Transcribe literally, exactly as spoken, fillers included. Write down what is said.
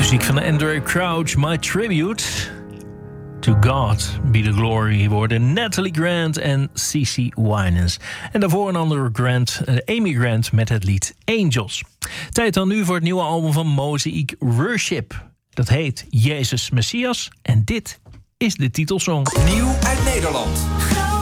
Muziek van Andre Crouch, My Tribute. To God be the glory worden Natalie Grant en CeCe Winans. En daarvoor een andere Grant, Amy Grant met het lied Angels. Tijd dan nu voor het nieuwe album van Mosaic Worship. Dat heet Jezus Messias en dit is de titelsong. Nieuw uit Nederland.